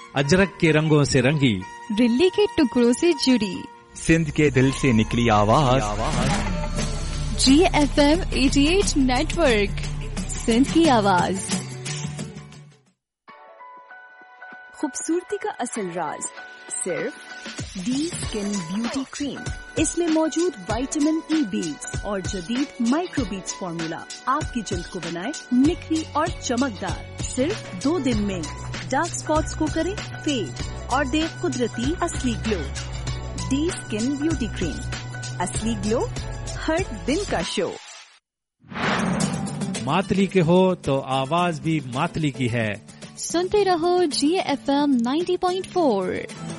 अजरक के रंगों से रंगी, दिल्ली के टुकड़ों से जुड़ी, सिंध के दिल से निकली आवाज, GFM 88 नेटवर्क, सिंध की आवाज। खूबसूरती का असल राज सिर्फ डी स्किन ब्यूटी क्रीम। इसमें मौजूद विटामिन ई बीट्स और जदीद माइक्रो बीट्स फॉर्मूला आपकी जल्द को बनाए निखरी और चमकदार। सिर्फ 2 दिन में डार्क स्पॉट्स को करे फेड और दे कुदरती असली glow. D skin beauty cream, असली ग्लो हर दिन का शो। मातली के हो तो आवाज भी मातली की है। सुनते रहो GFM 90.4।